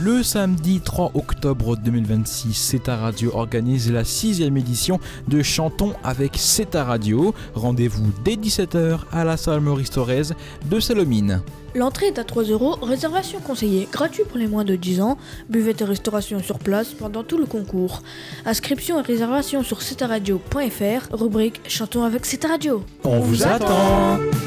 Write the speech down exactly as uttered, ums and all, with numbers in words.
Le samedi trois octobre deux mille vingt-six, Ceta Radio organise la sixième édition de Chantons avec Ceta Radio. Rendez-vous dès dix-sept heures à la salle Maurice Thorez de Salomine. L'entrée est à trois euros, réservation conseillée, gratuit pour les moins de dix ans, buvette et restauration sur place pendant tout le concours. Inscription et réservation sur cetaradio point f r, rubrique Chantons avec Ceta Radio. On vous attend.